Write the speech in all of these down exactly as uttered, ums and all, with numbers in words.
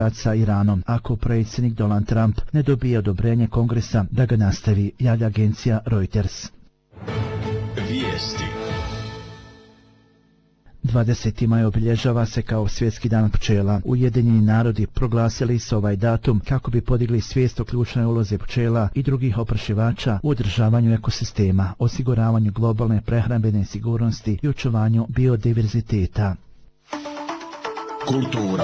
sa Iranom ako predsjednik Donald Trump ne dobije odobrenje Kongresa da ga nastavi, javlja agencija Reuters. Vijesti. dvadeseti maj obilježava se kao svjetski dan pčela. Ujedinjeni narodi proglasili su ovaj datum kako bi podigli svijest o ključnoj ulozi pčela i drugih oprašivača u održavanju ekosistema, osiguravanju globalne prehrambene sigurnosti i očuvanju biodiverziteta. Kultura.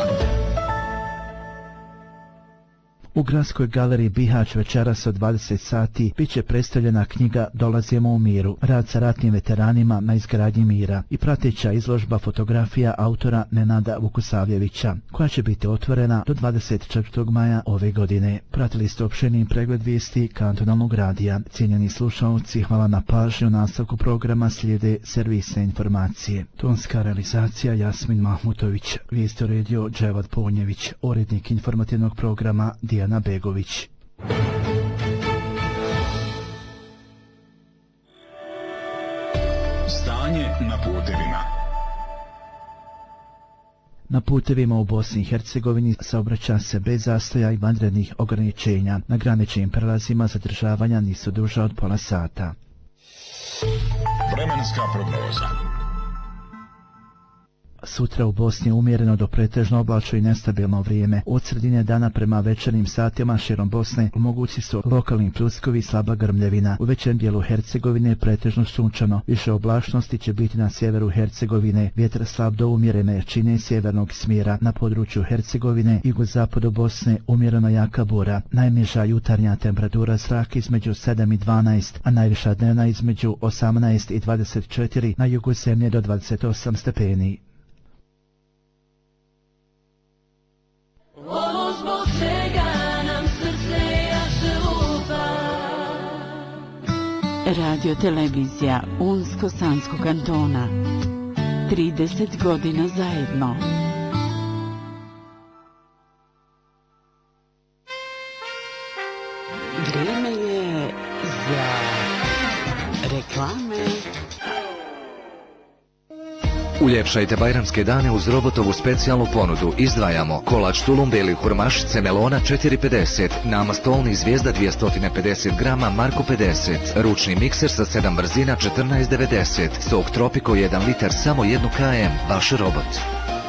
U Gradskoj galeriji Bihać večeras od dvadeset sati bit će predstavljena knjiga Dolazimo u miru, rad sa ratnim veteranima na izgradnji mira i prateća izložba fotografija autora Nenada Vukusavljevića, koja će biti otvorena do dvadeset četvrtog maja ove godine. Pratili ste opširni pregled vijesti Kantonalnog radija. Cijenjeni slušalci, hvala na pažnju. U nastavku programa slijede servisne informacije. Tonska realizacija Jasmin Mahmutović, vijesti uredio Dževad Ponjević, urednik informativnog programa Dijana Begović. Stanje na putevima. Na putevima u Bosni i Hercegovini saobraća se bez zastoja i vanrednih ograničenja. Na graničnim prelazima zadržavanja nisu duža od pola sata. Vremenska prognoza. Sutra u Bosni umjereno do pretežno oblačno i nestabilno vrijeme. Od sredine dana prema večernjim satima širom Bosne mogući su lokalni pljuskovi i slaba grmljevina. U većem dijelu Hercegovine pretežno sunčano. Više oblačnosti će biti na sjeveru Hercegovine. Vjetar slab do umjerene jačine sjevernog smjera. Na području Hercegovine i jugozapadu Bosne umjereno jaka bura. Najniža jutarnja temperatura zraka između sedam i dvanaest, a najviša dnevna između osamnaest i dvadeset četiri, na jugu zemlje do dvadeset osam stepeni. Ovo zbog čega nam srce jače lupa. Radio televizija Unsko-Sanskog kantona. trideset godina zajedno. Vrijeme je za reklame. Uljepšajte bajramske dane uz robotovu specijalnu ponudu. Izdvajamo kolač tulum beli hurmašice melona četiri pedeset, nama stolni zvijezda dvjesto pedeset grama Marko pedeset, ručni mikser sa sedam brzina četrnaest devedeset, sok Tropico jedan litar samo jedan kilogram, vaš robot.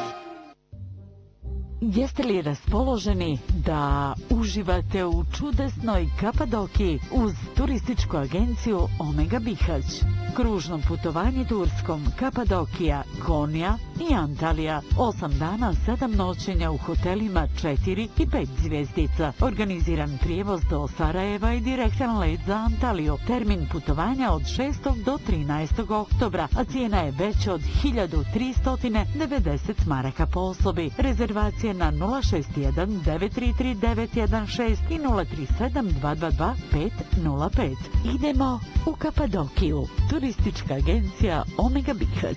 Jeste li raspoloženi da uživate u čudesnoj Kapadokiji uz turističku agenciju Omega Bihać? Kružno putovanje Turskom, Kapadokija, Konja i Antalija. Osam dana, sedam noćenja u hotelima četiri i pet zvjezdica. Organiziran prijevoz do Sarajeva i direktan let za Antaliju. Termin putovanja od šestog do trinaestog oktobra, a cijena je veća od hiljadu tristo devedeset maraka po osobi. Rezervacije na nula šest jedan devet tri tri devet jedan šest i nula tri sedam dva dva dva pet nula pet. Idemo u Kapadokiju. Turistička agencija Omega Bihać.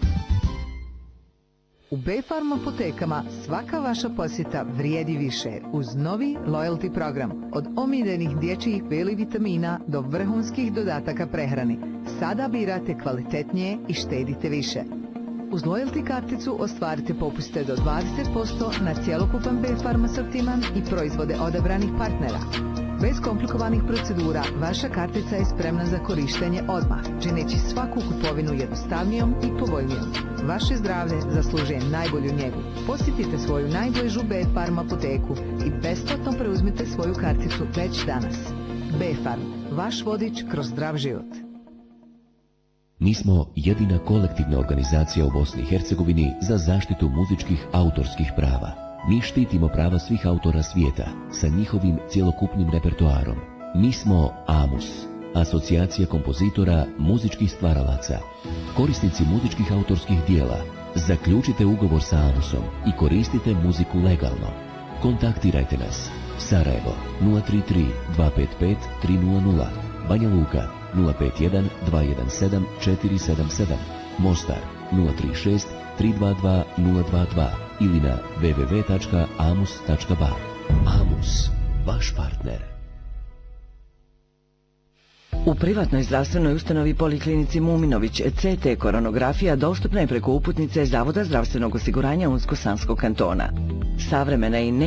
U B-Farm apotekama svaka vaša posjeta vrijedi više uz novi loyalty program. Od omiljenih dječjih B vitamina do vrhunskih dodataka prehrani. Sada birate kvalitetnije i štedite više. Uz loyalty karticu ostvarite popuste do dvadeset posto na cjelokupan B-Farm asortiman i proizvode odabranih partnera. Bez komplikovanih procedura, vaša kartica je spremna za korištenje odmah, čineći svaku kupovinu jednostavnijom i povoljnijom. Vaše zdravlje zaslužuje najbolju njegu. Posjetite svoju najbližu B-Farm apoteku i besplatno preuzmite svoju karticu već danas. B-Farm, vaš vodič kroz zdrav život. Mi smo jedina kolektivna organizacija u Bosni i Hercegovini za zaštitu muzičkih autorskih prava. Mi štitimo prava svih autora svijeta sa njihovim cjelokupnim repertoarom. Mi smo AMUS, Asocijacija kompozitora muzičkih stvaralaca. Korisnici muzičkih autorskih dijela, zaključite ugovor sa AMUSom i koristite muziku legalno. Kontaktirajte nas. Sarajevo nula tri tri dva pet pet tri nula nula, Banja Luka nula pet jedan dva jedan sedam četiri sedam sedam, Mostar nula tri šest tri dva dva nula dva dva ili na w w w tačka amus tačka ba. AMUS, vaš partner. U privatnoj zdravstvenoj ustanovi Poliklinici Muminović C T koronografija dostupna je preko uputnice Zavoda zdravstvenog osiguranja Unsko-Sanskog kantona. Savremena i ne